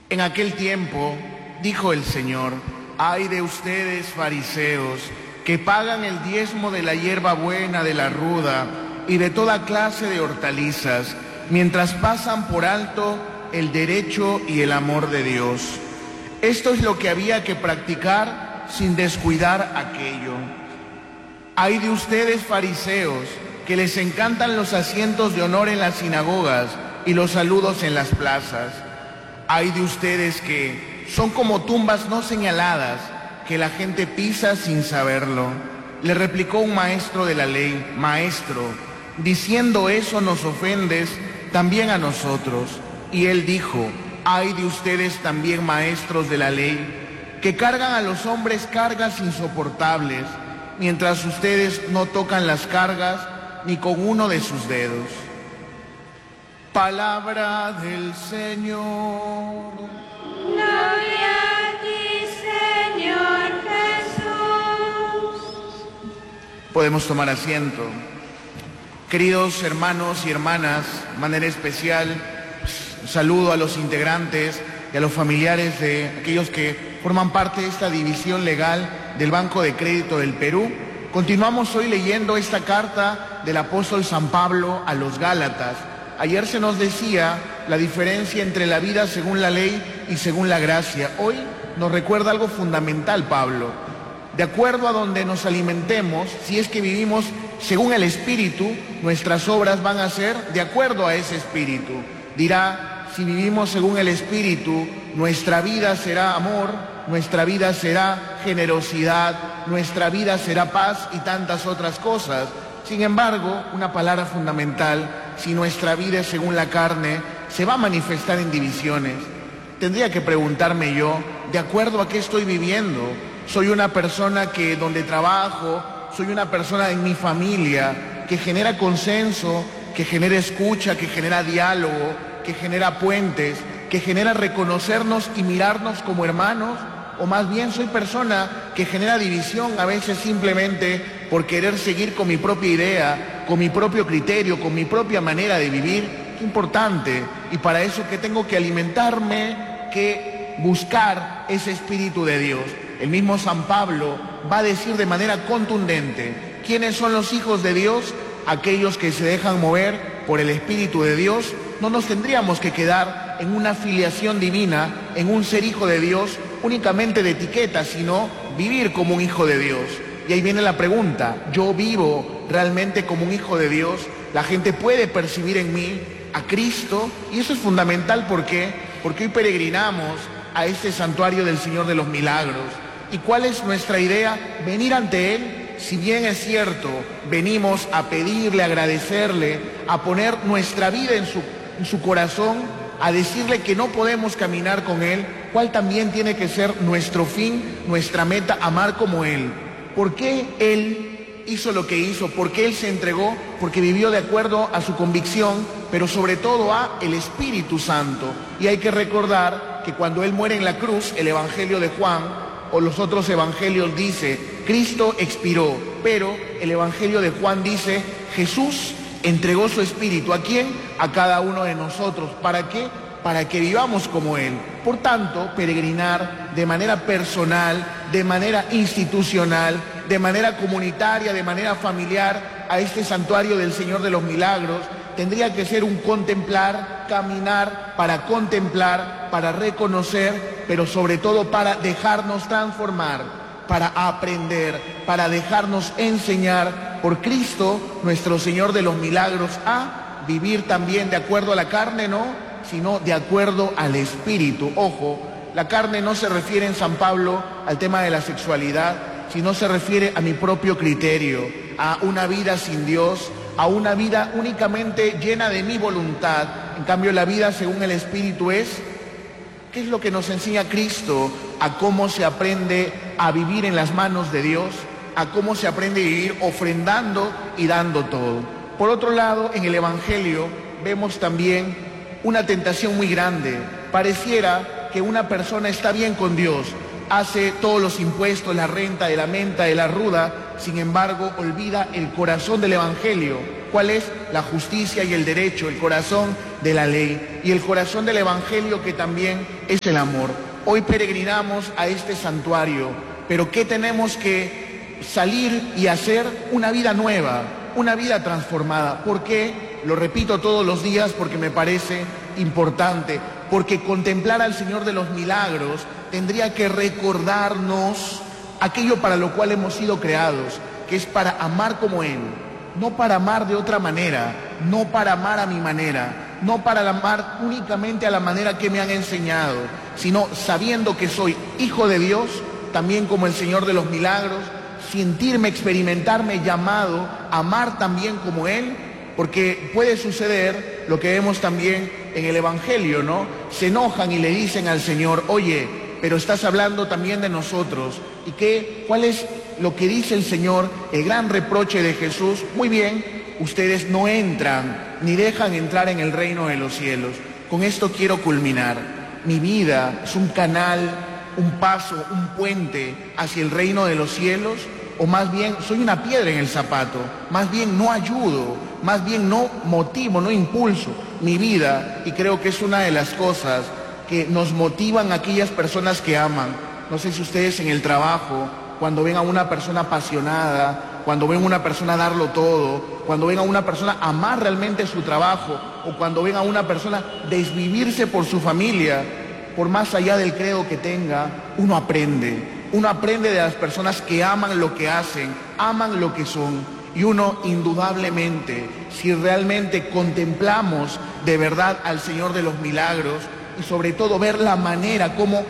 En aquel tiempo, dijo el Señor: ay de ustedes, fariseos, que pagan el diezmo de la hierba buena, de la ruda y de toda clase de hortalizas, mientras pasan por alto el derecho y el amor de Dios. Esto es lo que había que practicar sin descuidar aquello. Ay de ustedes, fariseos, que les encantan los asientos de honor en las sinagogas y los saludos en las plazas. Ay de ustedes que son como tumbas no señaladas, que la gente pisa sin saberlo. Le replicó un maestro de la ley: maestro, diciendo eso nos ofendes también a nosotros. Y él dijo: ay de ustedes también, maestros de la ley, que cargan a los hombres cargas insoportables, mientras ustedes no tocan las cargas ni con uno de sus dedos. Palabra del Señor. Gloria a ti, Señor Jesús. Podemos tomar asiento. Queridos hermanos y hermanas, de manera especial, saludo a los integrantes y a los familiares de aquellos que forman parte de esta división legal del Banco de Crédito del Perú. Continuamos hoy leyendo esta carta del apóstol San Pablo a los Gálatas. Ayer se nos decía la diferencia entre la vida según la ley y según la gracia. Hoy nos recuerda algo fundamental Pablo. De acuerdo a donde nos alimentemos, si es que vivimos según el Espíritu, nuestras obras van a ser de acuerdo a ese Espíritu. Dirá: si vivimos según el Espíritu, nuestra vida será amor, nuestra vida será generosidad, nuestra vida será paz y tantas otras cosas. Sin embargo, una palabra fundamental: si nuestra vida es según la carne, se va a manifestar en divisiones. Tendría que preguntarme yo, ¿de acuerdo a qué estoy viviendo? Soy una persona que donde trabajo, soy una persona en mi familia que genera consenso, que genera escucha, que genera diálogo, que genera puentes, que genera reconocernos y mirarnos como hermanos, o más bien soy persona que genera división, a veces simplemente por querer seguir con mi propia idea, con mi propio criterio, con mi propia manera de vivir. Qué importante. Y para eso, ¿qué tengo que alimentarme? Que buscar ese Espíritu de Dios. El mismo San Pablo va a decir de manera contundente: ¿quiénes son los hijos de Dios? Aquellos que se dejan mover por el Espíritu de Dios. No nos tendríamos que quedar en una filiación divina, en un ser hijo de Dios únicamente de etiqueta, sino vivir como un hijo de Dios. Y ahí viene la pregunta: ¿yo vivo realmente como un hijo de Dios? La gente puede percibir en mí a Cristo, y eso es fundamental. ¿Por qué? Porque hoy peregrinamos a este santuario del Señor de los Milagros. ¿Y cuál es nuestra idea? Venir ante Él. Si bien es cierto, venimos a pedirle, a agradecerle, a poner nuestra vida en su corazón, a decirle que no podemos caminar con Él. ¿Cuál también tiene que ser nuestro fin, nuestra meta? Amar como Él. ¿Por qué Él hizo lo que hizo? ¿Por qué Él se entregó? Porque vivió de acuerdo a su convicción, pero sobre todo a el Espíritu Santo. Y hay que recordar que cuando Él muere en la cruz, el Evangelio de Juan o los otros evangelios dice: Cristo expiró, pero el Evangelio de Juan dice: Jesús entregó su Espíritu. ¿A quién? A cada uno de nosotros. ¿Para qué? Para que vivamos como Él. Por tanto, peregrinar de manera personal, de manera institucional, de manera comunitaria, de manera familiar a este santuario del Señor de los Milagros, tendría que ser un contemplar, caminar para contemplar, para reconocer, pero sobre todo para dejarnos transformar, para aprender, para dejarnos enseñar por Cristo, nuestro Señor de los Milagros, a vivir también de acuerdo a la carne, no, sino de acuerdo al Espíritu. Ojo, la carne no se refiere en San Pablo al tema de la sexualidad, sino se refiere a mi propio criterio, a una vida sin Dios, a una vida únicamente llena de mi voluntad. En cambio, la vida según el Espíritu es: ¿qué es lo que nos enseña Cristo? A cómo se aprende a vivir en las manos de Dios, a cómo se aprende a vivir ofrendando y dando todo. Por otro lado, en el Evangelio vemos también una tentación muy grande. Pareciera que una persona está bien con Dios, hace todos los impuestos, la renta, de la menta, de la ruda, sin embargo olvida el corazón del Evangelio. cuál es la justicia y el derecho, el corazón de la ley y el corazón del Evangelio, que también es el amor. Hoy peregrinamos a este santuario, pero ¿qué tenemos que salir y hacer? Una vida nueva, una vida transformada. ¿Por qué? Lo repito todos los días porque me parece importante, porque contemplar al Señor de los milagros tendría que recordarnos aquello para lo cual hemos sido creados, que es para amar como Él, no para amar de otra manera, no para amar a mi manera, no para amar únicamente a la manera que me han enseñado, sino sabiendo que soy hijo de Dios, también como el Señor de los milagros, sentirme, experimentarme llamado a amar también como Él, porque puede suceder lo que vemos también en el Evangelio, ¿no? Se enojan y le dicen al Señor, oye, pero estás hablando también de nosotros. ¿Y qué? ¿Cuál es lo que dice el Señor? El gran reproche de Jesús. Muy bien, ustedes no entran ni dejan entrar en el reino de los cielos. Con esto quiero culminar. Mi vida es un canal, un paso, un puente hacia el reino de los cielos, o más bien soy una piedra en el zapato, más bien no ayudo, más bien no motivo, no impulso mi vida. Y creo que es una de las cosas que nos motivan a aquellas personas que aman. No sé si ustedes en el trabajo, cuando ven a una persona apasionada, cuando ven a una persona darlo todo, cuando ven a una persona amar realmente su trabajo, o cuando ven a una persona desvivirse por su familia, por más allá del credo que tenga, uno aprende. Uno aprende de las personas que aman lo que hacen, aman lo que son. Y uno indudablemente, si realmente contemplamos de verdad al Señor de los milagros, y sobre todo ver la manera como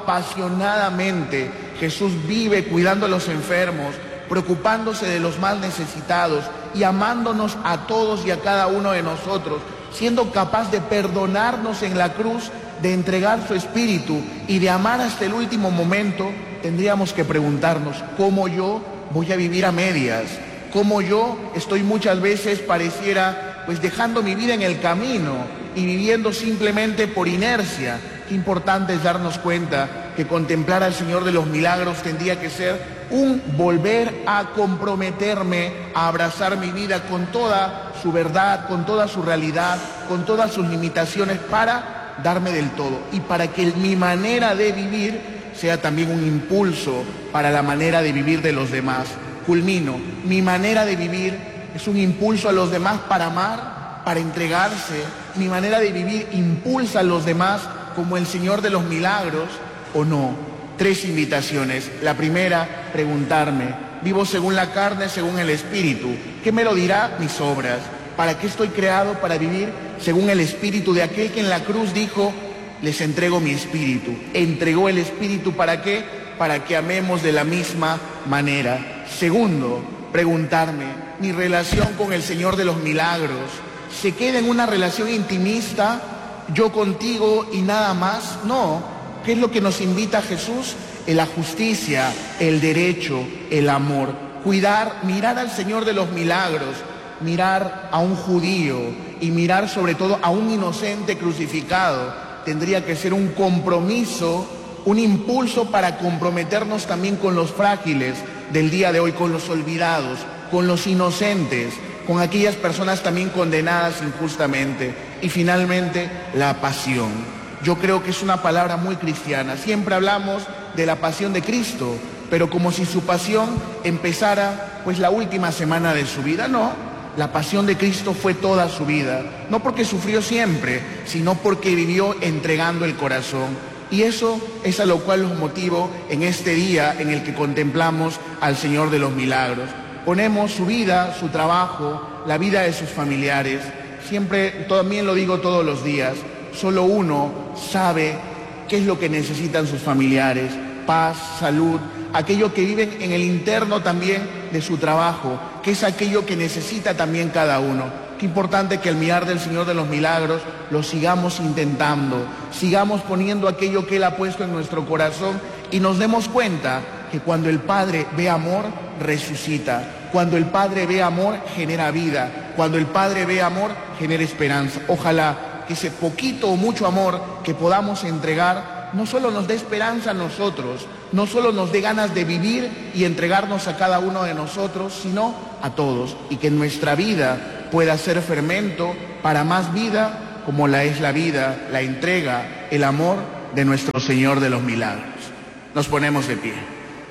apasionadamente Jesús vive cuidando a los enfermos, preocupándose de los más necesitados y amándonos a todos y a cada uno de nosotros, siendo capaz de perdonarnos en la cruz, de entregar su espíritu y de amar hasta el último momento, tendríamos que preguntarnos, ¿cómo yo voy a vivir a medias? ¿Cómo yo estoy muchas veces, pareciera, pues dejando mi vida en el camino y viviendo simplemente por inercia? Qué importante es darnos cuenta que contemplar al Señor de los milagros tendría que ser un volver a comprometerme a abrazar mi vida con toda su verdad, con toda su realidad, con todas sus limitaciones, para darme del todo y para que mi manera de vivir sea también un impulso para la manera de vivir de los demás. Culmino, mi manera de vivir es un impulso a los demás para amar, para entregarse. Mi manera de vivir impulsa a los demás como el Señor de los milagros, ¿o no? 3 invitaciones. La primera, preguntarme, ¿vivo según la carne, según el Espíritu? ¿Qué me lo dirá? Mis obras. ¿Para qué estoy creado? Para vivir según el Espíritu de aquel que en la cruz dijo, les entrego mi Espíritu. Entregó el Espíritu, ¿para qué? Para que amemos de la misma manera. Segundo, preguntarme, ¿mi relación con el Señor de los milagros se queda en una relación intimista, yo contigo y nada más? No. ¿Qué es lo que nos invita Jesús? La justicia, el derecho, el amor. Cuidar, mirar al Señor de los milagros, mirar a un judío y mirar sobre todo a un inocente crucificado, tendría que ser un compromiso, un impulso para comprometernos también con los frágiles del día de hoy, con los olvidados, con los inocentes, con aquellas personas también condenadas injustamente. Y finalmente, la pasión. Yo creo que es una palabra muy cristiana. Siempre hablamos de la pasión de Cristo, pero como si su pasión empezara pues la última semana de su vida. No, la pasión de Cristo fue toda su vida, no porque sufrió siempre, sino porque vivió entregando el corazón. Y eso es a lo cual los motivo en este día en el que contemplamos al Señor de los milagros. Ponemos su vida, su trabajo, la vida de sus familiares. Siempre, también lo digo todos los días, solo uno sabe qué es lo que necesitan sus familiares: paz, salud, aquello que viven en el interno también de su trabajo, que es aquello que necesita también cada uno. Qué importante que al mirar del Señor de los milagros lo sigamos intentando, sigamos poniendo aquello que Él ha puesto en nuestro corazón y nos demos cuenta que cuando el Padre ve amor, resucita. Cuando el Padre ve amor, genera vida. Cuando el Padre ve amor, genera esperanza. Ojalá que ese poquito o mucho amor que podamos entregar no solo nos dé esperanza a nosotros, no solo nos dé ganas de vivir y entregarnos a cada uno de nosotros, sino a todos. Y que en nuestra vida pueda ser fermento para más vida, como la es la vida, la entrega, el amor de nuestro Señor de los Milagros. Nos ponemos de pie.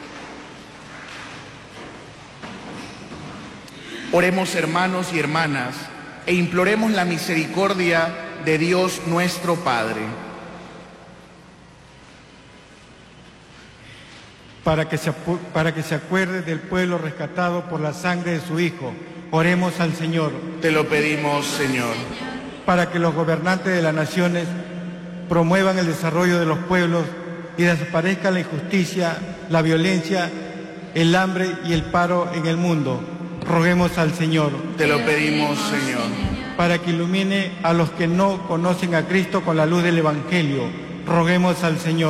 Oremos, hermanos y hermanas, e imploremos la misericordia de Dios nuestro Padre. Para que se acuerde del pueblo rescatado por la sangre de su Hijo. Oremos al Señor. Te lo pedimos, Señor. Para que los gobernantes de las naciones promuevan el desarrollo de los pueblos y desaparezca la injusticia, la violencia, el hambre y el paro en el mundo. Roguemos al Señor. Te lo pedimos, Señor. Para que ilumine a los que no conocen a Cristo con la luz del Evangelio. Roguemos al Señor.